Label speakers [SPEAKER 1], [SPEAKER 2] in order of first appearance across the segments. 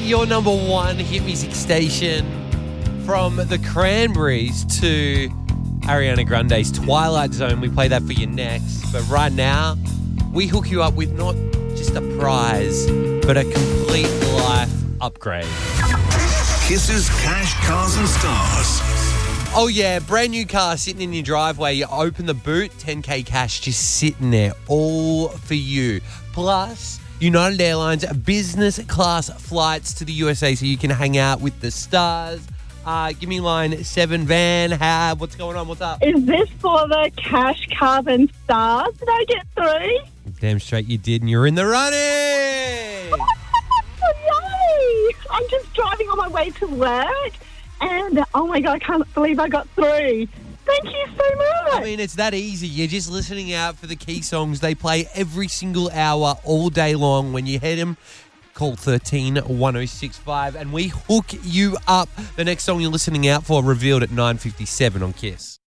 [SPEAKER 1] your number one hit music station. From the Cranberries to Ariana Grande's Twilight Zone. We play that for you next. But right now, we hook you up with not just a prize, but a complete life upgrade.
[SPEAKER 2] Kiss's Cash, Cars and Stars.
[SPEAKER 1] Oh yeah, brand new car sitting in your driveway. You open the boot, 10K cash just sitting there, all for you. Plus, United Airlines business class flights to the USA so you can hang out with the stars. Give me line 7, Van. What's going on? What's up?
[SPEAKER 3] Is this for the Cash, Cars and Stars? Did I get 3?
[SPEAKER 1] Damn straight you did, and you're in the running.
[SPEAKER 3] Yay! I'm just driving on my way to work, and oh my God, I can't believe I got 3. Thank you so much.
[SPEAKER 1] I mean, it's that easy. You're just listening out for the key songs. They play every single hour, all day long. When you hit them, call 13 1065 and we hook you up. The next song you're listening out for revealed at 9:57 on Kiss.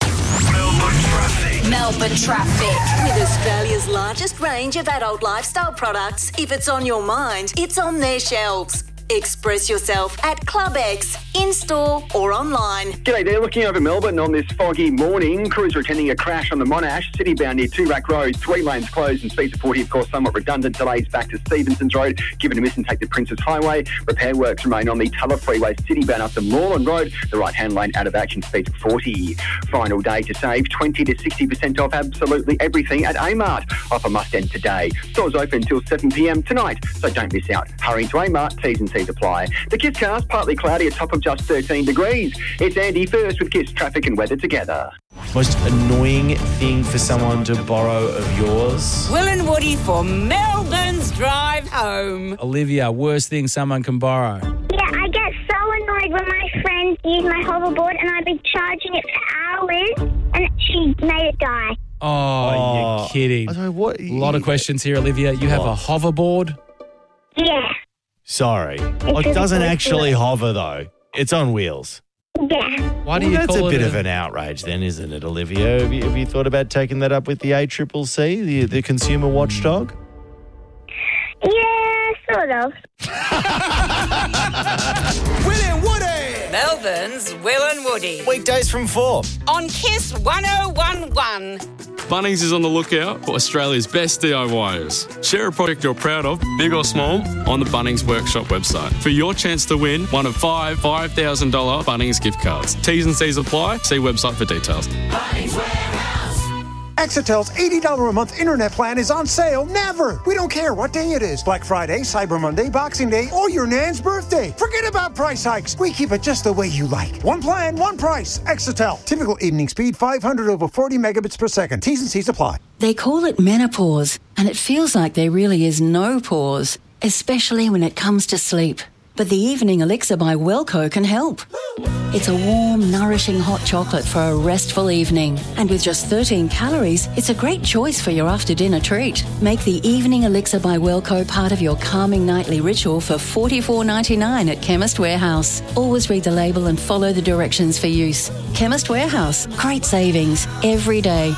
[SPEAKER 4] Melbourne Traffic. With Australia's largest range of adult lifestyle products, if it's on your mind, it's on their shelves. Express yourself at Club X, in-store or online.
[SPEAKER 5] G'day there, looking over Melbourne on this foggy morning. Crews are attending a crash on the Monash, city-bound near Toorak Road. 3 lanes closed and speed to 40, of course, somewhat redundant. Delays back to Stevenson's Road. Given a miss and take the Princes Highway. Repair works remain on the Tulla Freeway, city-bound up to Moreland Road. The right-hand lane out of action, speed to 40. Final day to save 20 to 60% off absolutely everything at Amart. Offer must end today. Stores open until 7 p.m. tonight, so don't miss out. Hurry to Amart, T's and C's apply. The Kiss cast, partly cloudy, a top of just 13 degrees. It's Andy first with Kiss traffic and weather together.
[SPEAKER 6] Most annoying thing for someone to borrow of yours?
[SPEAKER 7] Will and Woody for Melbourne's drive home.
[SPEAKER 6] Olivia, worst thing someone can borrow?
[SPEAKER 8] Yeah, I get so annoyed when my friends use my hoverboard and I've been charging it for hours and she made it die.
[SPEAKER 6] Oh, you're kidding.
[SPEAKER 9] I don't know, what?
[SPEAKER 6] A lot of questions here, Olivia. You have a hoverboard?
[SPEAKER 8] Yeah.
[SPEAKER 9] Sorry. It doesn't actually hover, though. It's on wheels.
[SPEAKER 8] Yeah.
[SPEAKER 6] Why do you
[SPEAKER 9] That's
[SPEAKER 6] call
[SPEAKER 9] a
[SPEAKER 6] it
[SPEAKER 9] bit of an outrage then, isn't it, Olivia? Have you thought about taking that up with the ACCC, the consumer watchdog?
[SPEAKER 8] Yeah, sort of.
[SPEAKER 7] Will and Woody. Melbourne's Will and Woody.
[SPEAKER 9] Weekdays from 4.
[SPEAKER 7] On Kiss 1011.
[SPEAKER 10] Bunnings is on the lookout for Australia's best DIYers. Share a project you're proud of, big or small, on the Bunnings Workshop website for your chance to win one of 5 $5,000 Bunnings gift cards. T's and C's apply. See website for details.
[SPEAKER 11] Bunnings Warehouse. Exetel's $80 a month internet plan is on sale never. We don't care what day it is. Black Friday, Cyber Monday, Boxing Day, or your nan's birthday. Forget about price hikes. We keep it just the way you like. One plan, one price. Exetel. Typical evening speed, 500 over 40 megabits per second. T's and C's apply.
[SPEAKER 12] They call it menopause, and it feels like there really is no pause, especially when it comes to sleep. But the Evening Elixir by Wellco can help. It's a warm, nourishing hot chocolate for a restful evening. And with just 13 calories, it's a great choice for your after-dinner treat. Make the Evening Elixir by Wellco part of your calming nightly ritual for $44.99 at Chemist Warehouse. Always read the label and follow the directions for use. Chemist Warehouse. Great savings every day.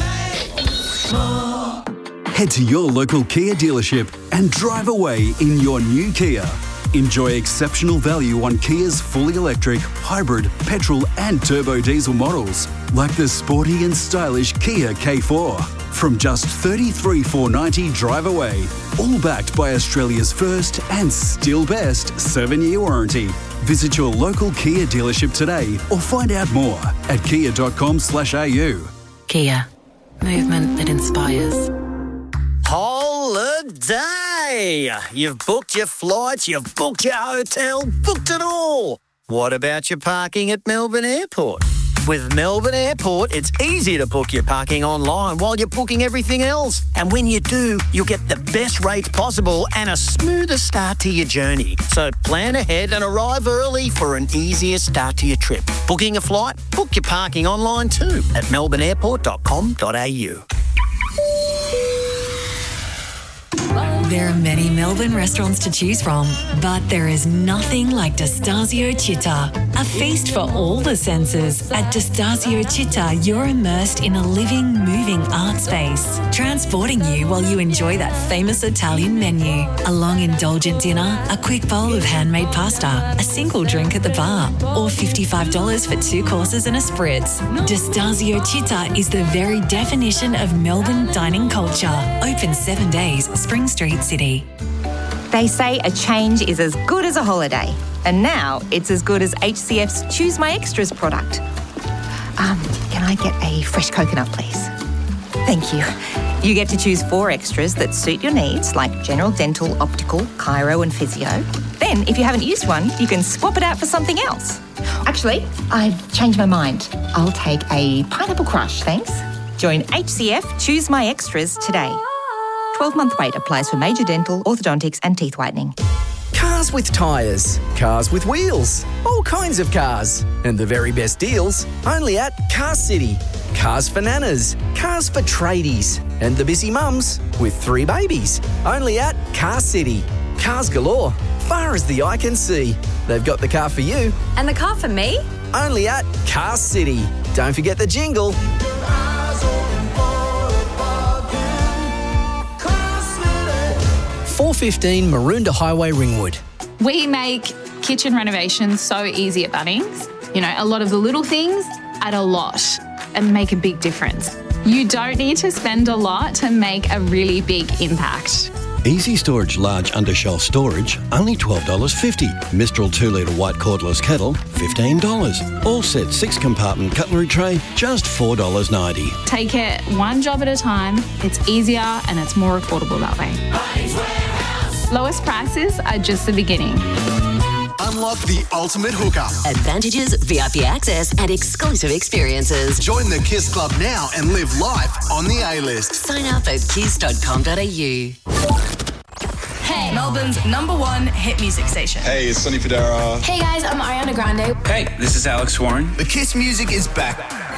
[SPEAKER 13] Head to your local Kia dealership and drive away in your new Kia. Enjoy exceptional value on Kia's fully electric, hybrid, petrol and turbo diesel models, like the sporty and stylish Kia K4. From just $33,490 drive away, all backed by Australia's first and still best 7-year warranty. Visit your local Kia dealership today or find out more at kia.com/au.
[SPEAKER 12] Kia. Movement that inspires.
[SPEAKER 14] Holiday! You've booked your flights, you've booked your hotel, booked it all. What about your parking at Melbourne Airport? With Melbourne Airport, it's easy to book your parking online while you're booking everything else. And when you do, you'll get the best rates possible and a smoother start to your journey. So plan ahead and arrive early for an easier start to your trip. Booking a flight? Book your parking online too at melbourneairport.com.au.
[SPEAKER 15] There are many Melbourne restaurants to choose from, but there is nothing like Destasio Città. A feast for all the senses. At Destasio Città, you're immersed in a living, moving art space, transporting you while you enjoy that famous Italian menu. A long, indulgent dinner, a quick bowl of handmade pasta, a single drink at the bar, or $55 for 2 courses and a spritz. Destasio Città is the very definition of Melbourne dining culture. Open 7 days, Spring Street, City.
[SPEAKER 16] They say a change is as good as a holiday. And now it's as good as HCF's Choose My Extras product. Can I get a fresh coconut, please? Thank you. You get to choose 4 extras that suit your needs, like general dental, optical, chiro and physio. Then, if you haven't used one, you can swap it out for something else. Actually, I've changed my mind. I'll take a pineapple crush, thanks. Join HCF Choose My Extras today. 12-month wait applies for major dental, orthodontics and teeth whitening.
[SPEAKER 17] Cars with tyres, cars with wheels, all kinds of cars. And the very best deals only at Car City. Cars for nanas, cars for tradies, and the busy mums with 3 babies. Only at Car City. Cars galore, far as the eye can see. They've got the car for you.
[SPEAKER 18] And the car for me?
[SPEAKER 17] Only at Car City. Don't forget the jingle.
[SPEAKER 19] 415 Maroondah Highway, Ringwood.
[SPEAKER 20] We make kitchen renovations so easy at Bunnings. You know, a lot of the little things add a lot and make a big difference. You don't need to spend a lot to make a really big impact.
[SPEAKER 21] Easy Storage Large Undershelf Storage, only $12.50. Mistral 2-litre white cordless kettle, $15. All set 6-compartment cutlery tray, just $4.90.
[SPEAKER 20] Take it one job at a time. It's easier and it's more affordable that way. Lowest prices are just the beginning.
[SPEAKER 22] Unlock the ultimate hookup.
[SPEAKER 23] Advantages, VIP access, and exclusive experiences.
[SPEAKER 22] Join the Kiss Club now and live life on the A-list.
[SPEAKER 23] Sign up at kiss.com.au.
[SPEAKER 24] Hey, Melbourne's #1 hit music station.
[SPEAKER 25] Hey, it's Sonny Fodera.
[SPEAKER 24] Hey guys, I'm Ariana Grande.
[SPEAKER 25] Hey, this is Alex Warren. The Kiss music is back.